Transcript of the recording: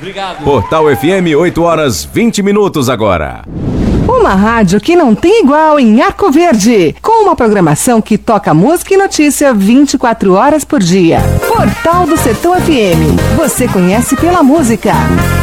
Obrigado. Portal FM, 8 horas 20 minutos agora. Uma rádio que não tem igual em Arco Verde, com uma programação que toca música e notícia 24 horas por dia. Portal do Sertão FM, você conhece pela música.